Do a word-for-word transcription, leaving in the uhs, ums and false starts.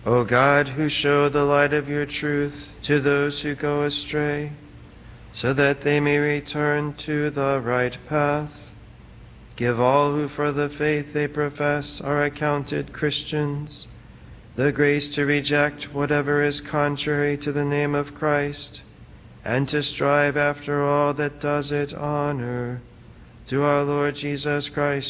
O God, who show the light of your truth to those who go astray, so that they may return to the right path, give all who for the faith they profess are accounted Christians the grace to reject whatever is contrary to the name of Christ, and to strive after all that does it honor. Through our Lord Jesus Christ,